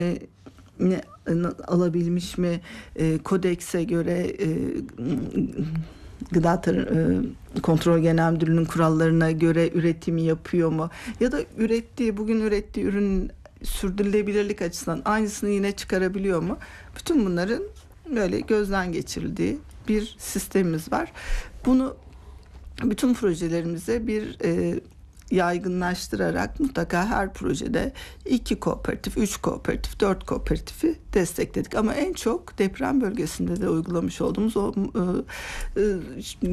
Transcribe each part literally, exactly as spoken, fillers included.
ne alabilmiş mi? E, kodekse göre e, Gıda Tar- e, Kontrol Genel Müdürlüğü'nün kurallarına göre üretimi yapıyor mu? Ya da ürettiği, bugün ürettiği ürün sürdürülebilirlik açısından aynısını yine çıkarabiliyor mu? Bütün bunların böyle gözden geçirildiği bir sistemimiz var. Bunu bütün projelerimize bir e, yaygınlaştırarak mutlaka her projede iki kooperatif, üç kooperatif, dört kooperatifi destekledik. Ama en çok deprem bölgesinde de uygulamış olduğumuz o e, e,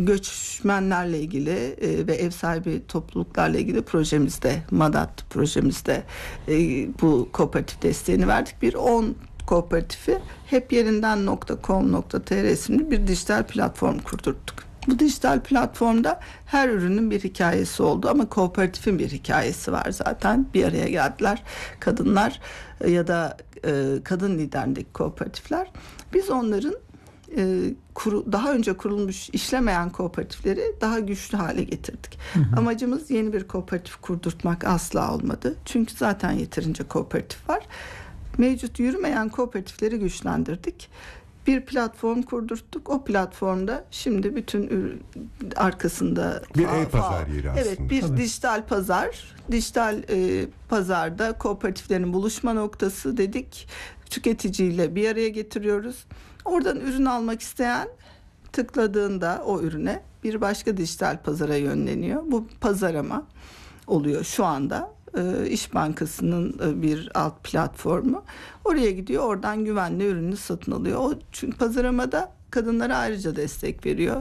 göçmenlerle ilgili e, ve ev sahibi topluluklarla ilgili projemizde, Madat projemizde e, bu kooperatif desteğini verdik. Bir on kooperatifi hepyerinden nokta com nokta tr isimli bir dijital platform kurdurduk. Bu dijital platformda her ürünün bir hikayesi oldu ama kooperatifin bir hikayesi var zaten. Bir araya geldiler kadınlar ya da e, kadın liderindeki kooperatifler. Biz onların e, kuru, daha önce kurulmuş işlemeyen kooperatifleri daha güçlü hale getirdik. Hı hı. Amacımız yeni bir kooperatif kurdurtmak asla olmadı. Çünkü zaten yeterince kooperatif var. Mevcut yürümeyen kooperatifleri güçlendirdik. Bir platform kurdurttuk. O platformda şimdi bütün ürün arkasında bir e-pazar yeri aslında. Evet, bir Tabii. dijital pazar. Dijital e, pazarda kooperatiflerin buluşma noktası dedik. Tüketiciyle bir araya getiriyoruz. Oradan ürün almak isteyen tıkladığında o ürüne bir başka dijital pazara yönleniyor. Bu pazarama oluyor şu anda. İş Bankası'nın bir alt platformu. Oraya gidiyor, oradan güvenli ürünü satın alıyor. O çünkü pazarlamada kadınlara ayrıca destek veriyor.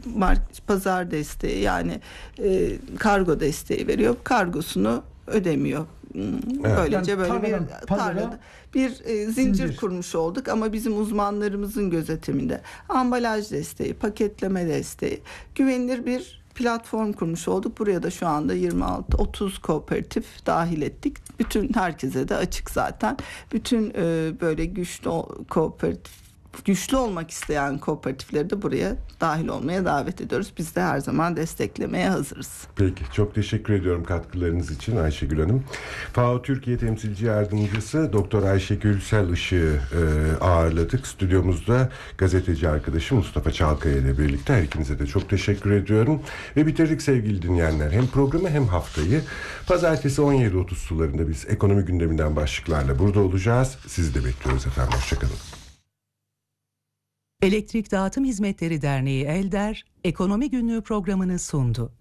Mark, pazar desteği yani e, kargo desteği veriyor. Kargosunu ödemiyor. Evet. Böylece yani böyle tarladan, bir tarlada bir e, zincir, zincir kurmuş olduk ama bizim uzmanlarımızın gözetiminde ambalaj desteği, paketleme desteği, güvenilir bir platform kurmuş olduk. Buraya da şu anda yirmi altı otuz kooperatif dahil ettik. Bütün herkese de açık zaten. Bütün e, böyle güçlü kooperatif güçlü olmak isteyen kooperatifleri de buraya dahil olmaya davet ediyoruz. Biz de her zaman desteklemeye hazırız. Peki, çok teşekkür ediyorum katkılarınız için Ayşegül Hanım. F A O Türkiye Temsilci Yardımcısı Doktor Ayşegül Selışık'ı e, ağırladık. Stüdyomuzda gazeteci arkadaşım Mustafa Çalkaya ile birlikte her ikinize de çok teşekkür ediyorum. Ve bitirdik sevgili dinleyenler. Hem programı hem haftayı. Pazartesi on yedi otuz sularında biz ekonomi gündeminden başlıklarla burada olacağız. Sizi de bekliyoruz efendim. Hoşçakalın. Elektrik Dağıtım Hizmetleri Derneği ELDER, Ekonomi Günlüğü programını sundu.